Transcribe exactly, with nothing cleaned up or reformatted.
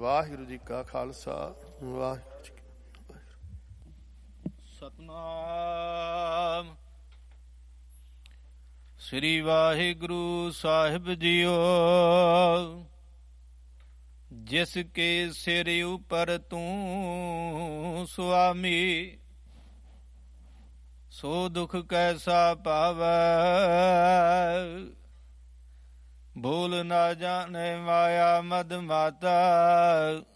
ਵਾਹਿਗੁਰੂ ਜੀ ਕਾ ਖਾਲਸਾ, ਵਾਹਿਗੁਰੂ ਜੀ ਕੀ ਫਤਿਹ। ਸਤਨਾਮ ਸ੍ਰੀ ਵਾਹਿਗੁਰੂ ਸਾਹਿਬ ਜੀਓ। ਜਿਸ ਕੇ ਸਿਰ ਉਪਰ ਤੂੰ ਸੁਆਮੀ, ਸੋ ਦੁਖ ਕੈਸਾ ਪਾਵੈ। ਭੂਲ ਨਾ ਜਾਣੇ ਮਾਇਆ ਮਦ ਮਾਤਾ,